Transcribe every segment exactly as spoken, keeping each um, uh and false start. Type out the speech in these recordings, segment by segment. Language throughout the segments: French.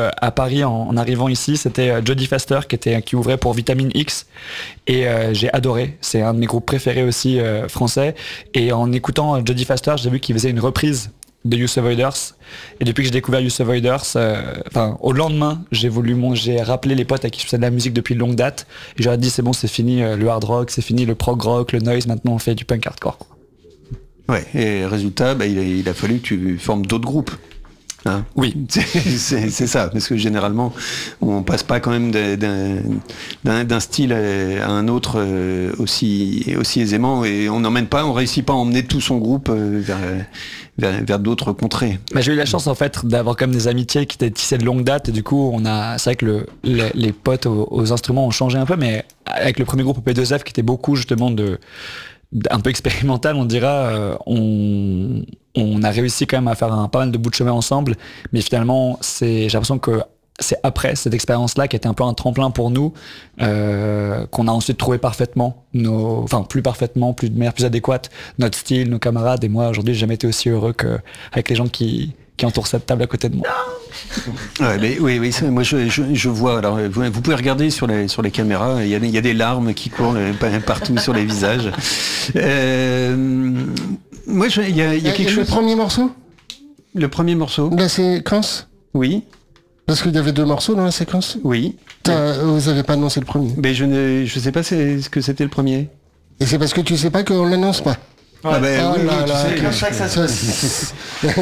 euh, à Paris en, en arrivant ici, c'était euh, Jodie Foster qui, était, qui ouvrait pour Vitamine X. Et euh, j'ai adoré. C'est un de mes groupes préférés aussi euh, français. Et en écoutant euh, Jodie Foster, j'ai vu qu'il faisait une reprise de Youth Avoiders. Et depuis que j'ai découvert Youth Avoiders, euh, enfin, au lendemain, j'ai voulu mon, j'ai rappelé les potes à qui je faisais de la musique depuis longue date. Et j'aurais dit, c'est bon, c'est fini euh, le hard rock, c'est fini le prog rock, le noise, maintenant on fait du punk hardcore. Ouais, et résultat, bah, il, a, il a fallu que tu formes d'autres groupes. Hein, oui, c'est, c'est, c'est ça, parce que généralement, on passe pas quand même d'un, d'un, d'un style à un autre aussi, aussi aisément, et on n'emmène pas, on réussit pas à emmener tout son groupe vers, vers, vers d'autres contrées. Bah, j'ai eu la chance en fait d'avoir quand même des amitiés qui étaient tissées de longue date, et du coup, on a, c'est vrai que le, les, les potes aux, aux instruments ont changé un peu, mais avec le premier groupe P deux F qui était beaucoup justement de un peu expérimental, on dira, euh, on, on a réussi quand même à faire un, pas mal de bouts de chemin ensemble, mais finalement, c'est, j'ai l'impression que c'est après cette expérience-là qui a été un peu un tremplin pour nous, euh, qu'on a ensuite trouvé parfaitement, nos, enfin plus parfaitement, plus de manière plus adéquate, notre style, nos camarades, et moi aujourd'hui j'ai jamais été aussi heureux qu'avec les gens qui, qui entourent cette table à côté de moi. Ouais, mais, oui, oui, ça, moi je, je, je vois. Alors, vous, vous pouvez regarder sur les, sur les caméras, il y, a, il y a des larmes qui courent partout sur les visages. Euh, moi, je, il y a, il y a quelque et chose. Le premier morceau Le premier morceau La séquence Oui. Parce qu'il y avait deux morceaux dans la séquence Oui. T'as, vous n'avez pas annoncé le premier. Mais je ne je sais pas c'est, ce que c'était le premier. Et c'est parce que tu sais pas qu'on l'annonce pas. Ouais. Ah ben oh oui, là oui, là, tu sais, chaque ça se passe.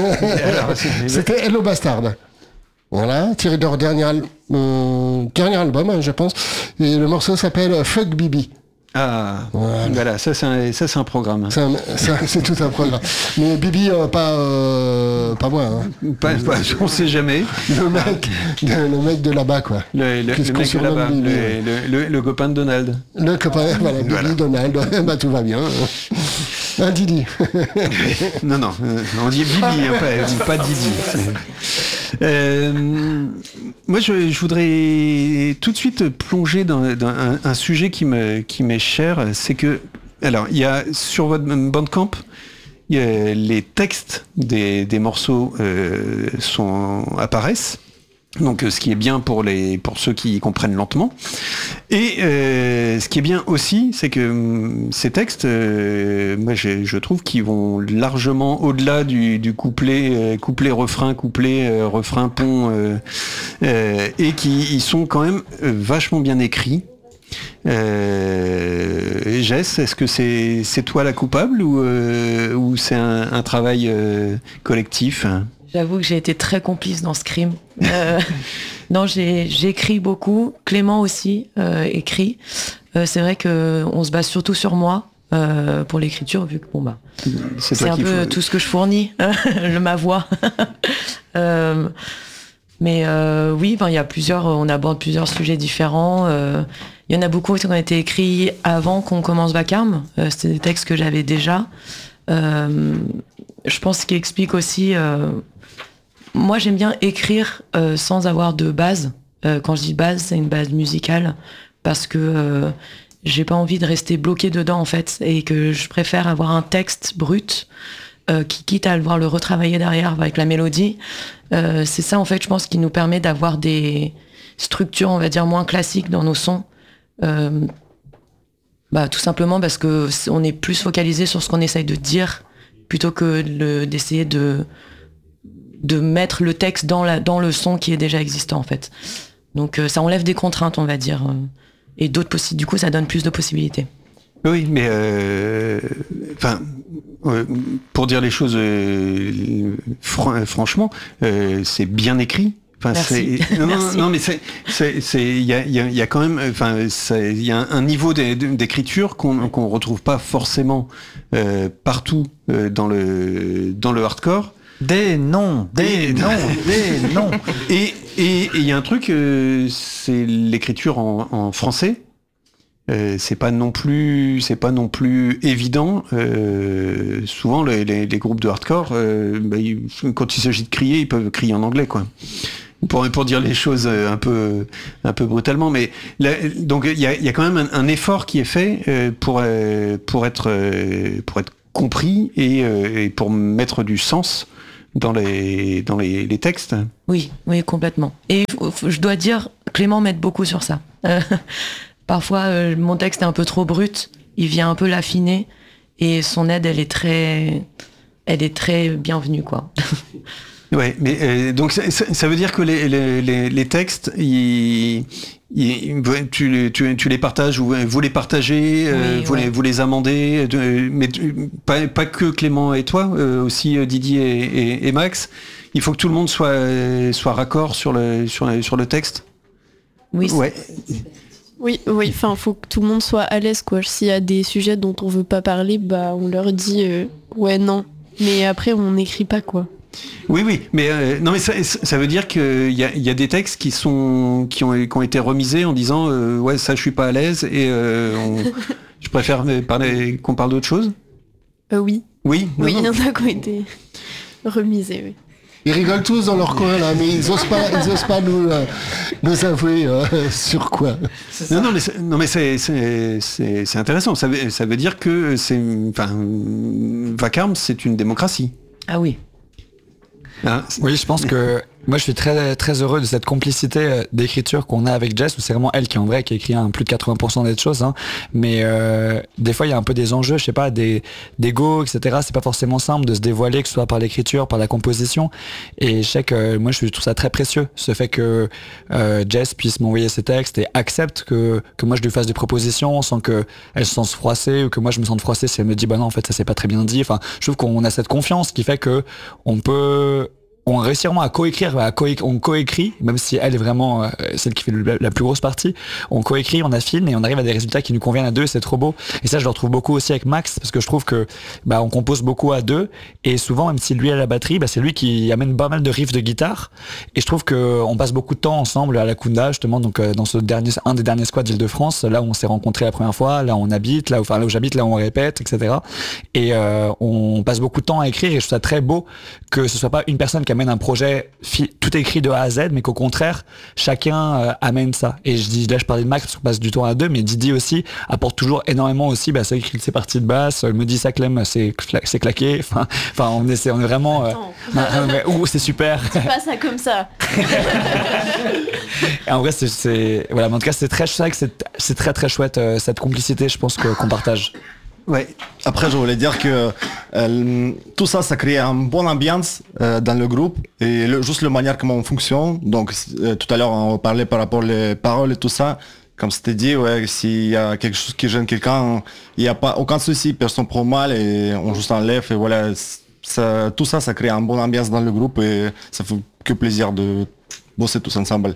C'était Hello Bastard. Voilà, tiré de leur dernier, al- euh, dernier album, hein, je pense. Et le morceau s'appelle Fuck Bibi. Ah, voilà, voilà ça, c'est un, ça c'est un programme. C'est, un, c'est, un, c'est tout un programme. Mais Bibi, euh, pas, euh, pas moi. Hein. Pas, pas, on sait jamais. Le mec, de, le mec de là-bas, quoi. Le, le, le mec de là-bas, Bibi, le, ouais. le, le, le copain de Donald. Le copain, voilà, Bibi, voilà. Donald, bah tout va bien. Un Didi. non, non, on dit Bibi, hein, pas, pas Didi. Euh, moi, je, je voudrais tout de suite plonger dans, dans un, un sujet qui, me, qui m'est cher. C'est que, alors, il y a sur votre Bandcamp, il y a les textes des, des morceaux euh, sont, apparaissent. Donc, ce qui est bien pour les pour ceux qui comprennent lentement. Et euh, ce qui est bien aussi, c'est que hum, ces textes, euh, moi, je, je trouve qu'ils vont largement au-delà du, du couplet, euh, couplet refrain, couplet euh, refrain pont, euh, euh, et qui ils sont quand même euh, vachement bien écrits. Euh, Jess, est-ce que c'est c'est toi la coupable ou euh, ou c'est un, un travail euh, collectif? J'avoue que j'ai été très complice dans ce crime. Euh, non, j'ai, j'ai écrit beaucoup. Clément aussi euh, écrit. Euh, c'est vrai que on se base surtout sur moi euh, pour l'écriture, vu que bon bah c'est, c'est un peu faut... tout ce que je fournis, le ma voix. euh, mais euh, oui, ben il y a plusieurs. On aborde plusieurs sujets différents. Euh, il y en a beaucoup qui ont été écrits avant qu'on commence Vacarme. Euh, c'était des textes que j'avais déjà. Euh, je pense qu'il explique aussi. Euh, Moi, j'aime bien écrire euh, sans avoir de base. Euh, quand je dis base, c'est une base musicale parce que euh, j'ai pas envie de rester bloqué dedans en fait, et que je préfère avoir un texte brut euh, qui, quitte à devoir le retravailler derrière avec la mélodie. Euh, c'est ça en fait, je pense, qui nous permet d'avoir des structures, on va dire, moins classiques dans nos sons. Euh, bah, tout simplement parce que on est plus focalisé sur ce qu'on essaye de dire plutôt que le, d'essayer de de mettre le texte dans, la, dans le son qui est déjà existant en fait. Donc euh, ça enlève des contraintes, on va dire, euh, et d'autres possi- du coup ça donne plus de possibilités. Oui, mais euh, enfin, euh, pour dire les choses euh, fr- franchement, euh, c'est bien écrit. Enfin, Merci. c'est, non, Merci. non, non, mais c'est, c'est, c'est, il y a, il y a, il y a quand même, enfin, il y a un, un niveau d'é- d'écriture qu'on, qu'on retrouve pas forcément euh, partout euh, dans le, dans le hardcore. Des noms, des noms, des noms. Et et il y a un truc, euh, c'est l'écriture en, en français. Euh, c'est pas non plus, c'est pas non plus évident. Euh, souvent, les, les, les groupes de hardcore, euh, bah, ils, quand il s'agit de crier, ils peuvent crier en anglais, quoi. Pour, pour dire les choses un peu, un peu brutalement, mais là, donc il y a, y a quand même un, un effort qui est fait euh, pour euh, pour être euh, pour être compris et, euh, et pour mettre du sens dans les, dans les, les textes. Oui, oui, complètement. Et je dois dire, Clément m'aide beaucoup sur ça. Euh, parfois, euh, mon texte est un peu trop brut, il vient un peu l'affiner, et son aide, elle est très, elle est très bienvenue, quoi. Ouais, mais euh, donc ça, ça veut dire que les, les, les, les textes, ils, ils, tu, tu, tu les partages ou vous les partagez, euh, oui, vous, ouais. les, vous les amendez, euh, mais tu, pas, pas que Clément et toi, euh, aussi Didier et, et, et Max. Il faut que tout le monde soit, soit raccord sur le, sur le, sur le texte. Oui. Ouais. Oui, oui. Enfin, faut que tout le monde soit à l'aise, quoi. S'il y a des sujets dont on veut pas parler, bah, on leur dit euh, ouais, non. Mais après, on n'écrit pas, quoi. Oui, oui, mais euh, non, mais ça, ça veut dire qu'il y a, y a des textes qui sont qui ont, qui ont été remisés en disant euh, ouais, ça je suis pas à l'aise et euh, on, je préfère parler qu'on parle d'autre chose. Euh, oui. Oui. Oui, il y non. en a qui ont été remisés. Oui. Ils rigolent tous dans leur coin là, mais ils osent pas, ils osent pas nous, euh, nous avouer euh, sur quoi. Non, non, mais c'est, non, mais c'est, c'est, c'est, c'est intéressant. Ça veut, ça veut dire que c'est, enfin, Vacarme, c'est une démocratie. Ah oui. Hein, oui, je pense que moi je suis très très heureux de cette complicité d'écriture qu'on a avec Jess, où c'est vraiment elle qui en vrai qui écrit un plus de quatre-vingts pour cent des choses, hein. Mais euh, des fois il y a un peu des enjeux, je sais pas, des d'ego, et cetera. C'est pas forcément simple de se dévoiler, que ce soit par l'écriture, par la composition. Et je sais que moi je trouve ça très précieux, ce fait que euh, Jess puisse m'envoyer ses textes et accepte que que moi je lui fasse des propositions sans que elle se sente froissée ou que moi je me sente froissé si elle me dit bah non en fait ça c'est pas très bien dit. Enfin, je trouve qu'on a cette confiance qui fait que on peut on réussit vraiment à coécrire, à co on coécrit, même si elle est vraiment euh, celle qui fait le, la plus grosse partie, on coécrit, on affine et on arrive à des résultats qui nous conviennent à deux, c'est trop beau. Et ça, je le retrouve beaucoup aussi avec Max, parce que je trouve que bah, on compose beaucoup à deux, et souvent, même si lui a la batterie, bah, c'est lui qui amène pas mal de riffs de guitare, et je trouve que on passe beaucoup de temps ensemble à la Kunda, justement, donc euh, dans ce dernier, un des derniers squads d'Île-de-France, là où on s'est rencontrés la première fois, là où on habite, là où, enfin, là où j'habite, là où on répète, et cetera. Et euh, on passe beaucoup de temps à écrire, et je trouve ça très beau que ce soit pas une personne qui amène un projet tout écrit de A à Z, mais qu'au contraire chacun euh, amène ça. Et je dis là je parlais de Max parce qu'on passe du temps à deux, mais Didier aussi apporte toujours énormément aussi. Bah ça écrit ses parties de basse, me dit ça Clem, c'est c'est claqué. Enfin enfin on est on est vraiment. Euh, ouh c'est super. C'est pas ça comme ça. Et en vrai c'est c'est voilà. Mais en tout cas c'est très c'est c'est c'est très très chouette euh, cette complicité. Je pense que qu'on partage. Ouais. Après, je voulais dire que euh, tout ça, ça crée une bonne ambiance euh, dans le groupe et le, juste la manière comment on fonctionne. Donc, euh, tout à l'heure, on parlait par rapport aux paroles et tout ça. Comme c'était dit, ouais, s'il y a quelque chose qui gêne quelqu'un, il n'y a pas aucun souci, personne prend mal et on juste enlève et voilà. Ça, tout ça, ça crée une bonne ambiance dans le groupe et ça fait que plaisir de bosser tous ensemble.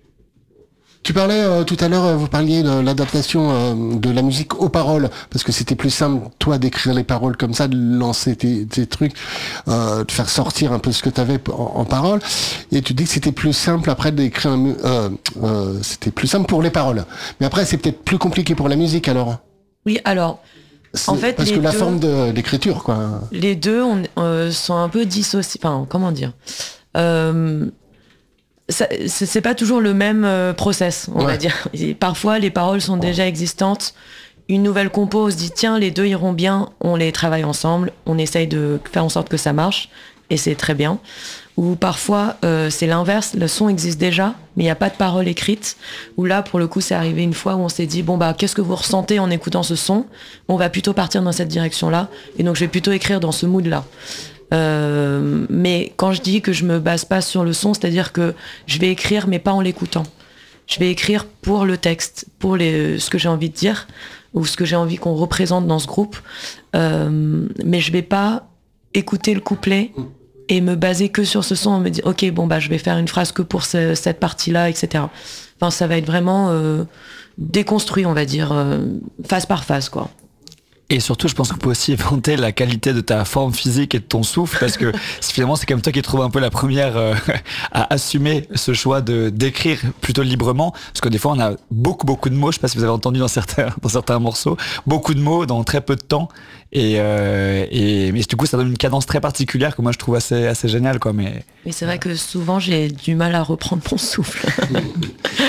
Tu parlais euh, tout à l'heure, euh, vous parliez de l'adaptation euh, de la musique aux paroles, parce que c'était plus simple, toi, d'écrire les paroles comme ça, de lancer tes, tes trucs, euh, de faire sortir un peu ce que tu avais en, en paroles. Et tu dis que c'était plus simple après d'écrire, un, euh, euh, c'était plus simple pour les paroles. Mais après, c'est peut-être plus compliqué pour la musique, alors. Oui, alors, en fait, parce les que la deux, forme de l'écriture, quoi. Les deux on, euh, sont un peu dissociés. Enfin, comment dire euh, Ça, c'est pas toujours le même euh, process, on ouais. va dire. Et parfois, les paroles sont déjà existantes. Une nouvelle compo, on se dit, tiens, les deux iront bien, on les travaille ensemble, on essaye de faire en sorte que ça marche, et c'est très bien. Ou parfois, euh, c'est l'inverse, le son existe déjà, mais il n'y a pas de paroles écrites. Ou là, pour le coup, c'est arrivé une fois où on s'est dit, bon, bah, qu'est-ce que vous ressentez en écoutant ce son ? On va plutôt partir dans cette direction-là, et donc je vais plutôt écrire dans ce mood-là. Euh, mais quand je dis que je me base pas sur le son, c'est-à-dire que je vais écrire mais pas en l'écoutant. Je vais écrire pour le texte, pour les, ce que j'ai envie de dire ou ce que j'ai envie qu'on représente dans ce groupe. Euh, mais je vais pas écouter le couplet et me baser que sur ce son et me dire ok bon bah je vais faire une phrase que pour ce, cette partie-là, et cetera. Enfin ça va être vraiment euh, déconstruit, on va dire, euh, phase par phase quoi. Et surtout, je pense qu'on peut aussi vanter la qualité de ta forme physique et de ton souffle, parce que finalement, c'est comme toi qui trouve un peu la première euh, à assumer ce choix de d'écrire plutôt librement, parce que des fois, on a beaucoup beaucoup de mots. Je sais pas si vous avez entendu dans certains dans certains morceaux, beaucoup de mots dans très peu de temps, et euh, et mais du coup, ça donne une cadence très particulière que moi je trouve assez assez géniale, quoi. Mais mais c'est vrai que souvent, j'ai du mal à reprendre mon souffle.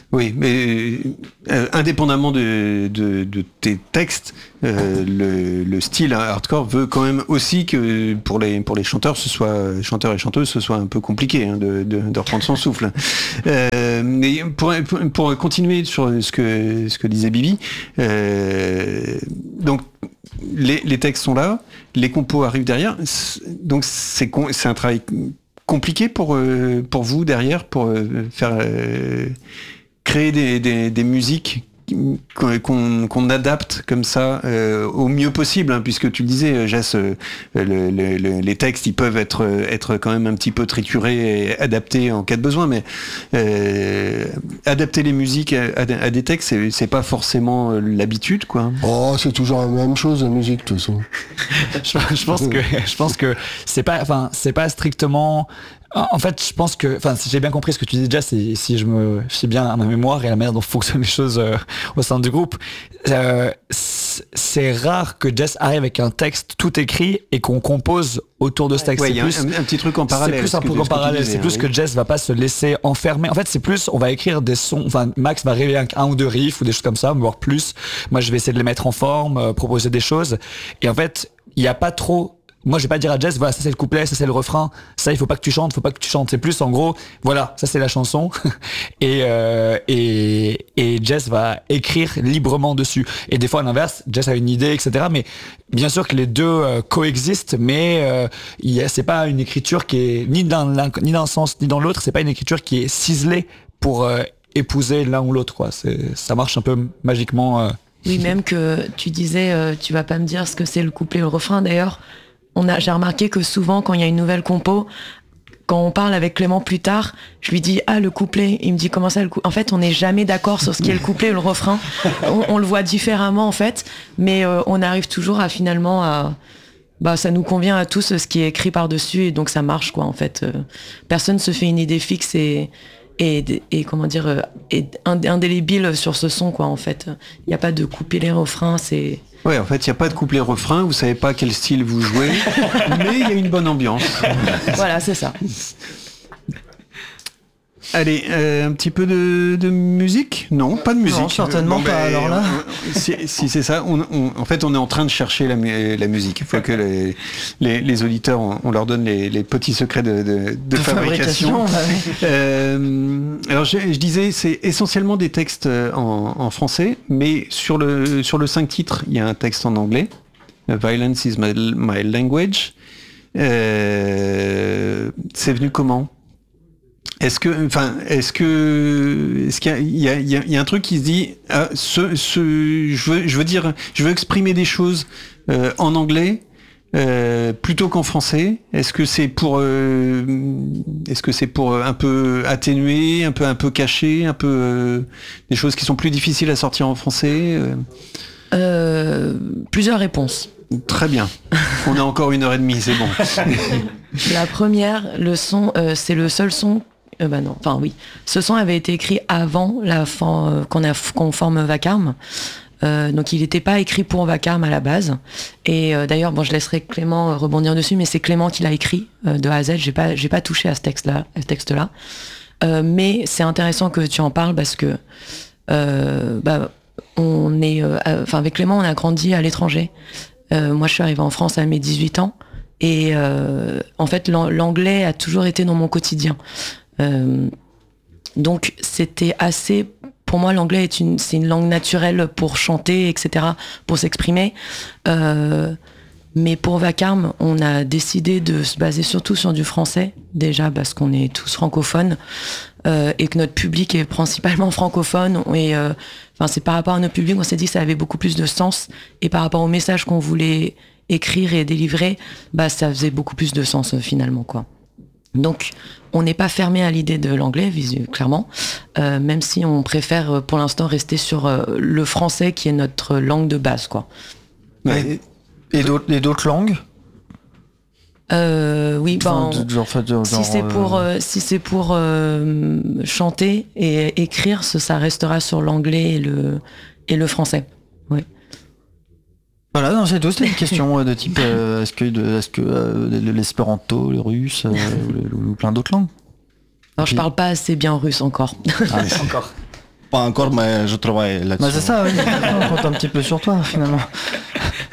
Oui, mais euh, indépendamment de, de, de tes textes, euh, le, le style hardcore veut quand même aussi que pour les, pour les chanteurs, ce soit chanteurs et chanteuses, ce soit un peu compliqué hein, de, de, de reprendre son souffle. Euh, mais pour, pour continuer sur ce que, ce que disait Bibi, euh, donc les, les textes sont là, les compos arrivent derrière, donc c'est, c'est un travail compliqué pour, euh, pour vous derrière, pour euh, faire... Euh, créer des, des, des musiques qu'on, qu'on adapte comme ça euh, au mieux possible, hein, puisque tu le disais, Jess, euh, le, le, le, les textes ils peuvent être, être quand même un petit peu triturés et adaptés en cas de besoin, mais euh, adapter les musiques à, à des textes, c'est, c'est pas forcément l'habitude, quoi. Oh, c'est toujours la même chose, la musique, de toute façon. je, je pense que je pense que c'est pas, enfin, c'est pas strictement. En fait, je pense que, enfin, si j'ai bien compris ce que tu dis déjà, c'est si je me fie bien à ma mémoire et à la manière dont fonctionnent les choses euh, au sein du groupe, euh, c'est rare que Jess arrive avec un texte tout écrit et qu'on compose autour de ce texte. Ouais, c'est y a plus, un, un petit truc en parallèle. C'est plus un truc en parallèle. C'est plus oui. que Jess va pas se laisser enfermer. En fait, c'est plus, on va écrire des sons. Enfin, Max va réveiller un, un ou deux riffs ou des choses comme ça, voire plus. Moi, je vais essayer de les mettre en forme, euh, proposer des choses. Et en fait, il y a pas trop. Moi, je vais pas dire à Jess, voilà, ça c'est le couplet, ça c'est le refrain, ça il faut pas que tu chantes, faut pas que tu chantes. C'est plus, en gros, voilà, ça c'est la chanson. et, euh, et, et Jess va écrire librement dessus. Et des fois, à l'inverse, Jess a une idée, et cetera. Mais bien sûr que les deux euh, coexistent, mais euh, il y a, c'est pas une écriture qui est ni dans l'un, ni dans un sens, ni dans l'autre. C'est pas une écriture qui est ciselée pour euh, épouser l'un ou l'autre, quoi. C'est, ça marche un peu magiquement. Euh. Oui, même que tu disais, euh, tu vas pas me dire ce que c'est le couplet et le refrain. D'ailleurs, on a, j'ai remarqué que souvent, quand il y a une nouvelle compo, quand on parle avec Clément plus tard, je lui dis, ah, le couplet. Il me dit, comment ça, le couplet? En fait, on n'est jamais d'accord sur ce qui est le couplet et le refrain. On, on le voit différemment, en fait. Mais euh, on arrive toujours à finalement à... Bah, ça nous convient à tous ce qui est écrit par-dessus. Et donc, ça marche, quoi, en fait. Euh, personne se fait une idée fixe et... Et, et comment dire, euh, et indélébile sur ce son, quoi, en fait. Il n'y a pas de couper les refrains, c'est... Ouais, en fait, il n'y a pas de couplet-refrain, vous savez pas quel style vous jouez, mais il y a une bonne ambiance. Voilà, c'est ça. Allez, euh, un petit peu de, de musique? Non, pas de musique. Non, certainement bon, pas, ben, alors là. on- si, si c'est ça, on, on- en fait, on est en train de chercher la, mu- la musique. Il faut que les, les, les auditeurs, on, on leur donne les, les petits secrets de, de, de De fabrication. fabrication, ouais. Euh, alors, je, je disais, c'est essentiellement des textes en, en français, mais sur le, sur le cinq titres, il y a un texte en anglais. Violence is my, my language. Euh, c'est venu comment? Est-ce que, enfin, est-ce que, est-ce qu'il y a, il y a, il y a, il y a un truc qui se dit, ah, ce, ce, je veux, je veux dire, je veux exprimer des choses euh, en anglais euh, plutôt qu'en français. Est-ce que c'est pour, euh, est-ce que c'est pour un peu atténuer, un peu, un peu cacher, un peu euh, des choses qui sont plus difficiles à sortir en français euh Euh, plusieurs réponses. Très bien. On a encore une heure et demie, c'est bon. La première, le son, euh, c'est le seul son. Euh, bah non, enfin oui. Ce son avait été écrit avant la fin, euh, qu'on a qu'on forme Vacarme. Euh, donc il n'était pas écrit pour Vacarme à la base. Et euh, d'ailleurs, bon, je laisserai Clément euh, rebondir dessus, mais c'est Clément qui l'a écrit euh, de A à Z. J'ai pas, j'ai pas touché à ce texte-là, à ce texte-là. Euh, mais c'est intéressant que tu en parles parce que, euh, bah, on est, euh, enfin avec Clément, on a grandi à l'étranger. Euh, moi, je suis arrivée en France à mes dix-huit ans. Et euh, en fait, l'anglais a toujours été dans mon quotidien. Euh, donc, c'était assez... Pour moi, l'anglais est une, c'est une langue naturelle pour chanter, et cetera, pour s'exprimer. Euh, mais pour Vacarme, on a décidé de se baser surtout sur du français, déjà parce qu'on est tous francophones euh, et que notre public est principalement francophone. Et euh, enfin, c'est par rapport à notre public, on s'est dit que ça avait beaucoup plus de sens. Et par rapport au message qu'on voulait écrire et délivrer, bah, ça faisait beaucoup plus de sens euh, finalement, quoi. Donc, on n'est pas fermé à l'idée de l'anglais, clairement, euh, même si on préfère euh, pour l'instant rester sur euh, le français qui est notre langue de base, quoi. Ouais. Et, et d'autres, et d'autres langues? Euh, oui, ben, Enfin, genre, fait, genre, si c'est pour, euh, euh, si c'est pour euh, chanter et écrire, ça, ça restera sur l'anglais et le, et le français. Oui. Voilà, non, c'est tout. C'était une question euh, de type euh, est-ce que, de, est-ce que euh, l'espéranto, le russe euh, ou, le- ou plein d'autres langues? Alors, je parle pas assez bien russe encore. Ah, Encore. pas encore, mais je travaille là-dessus. Bah c'est ça, oui. On compte un petit peu sur toi finalement.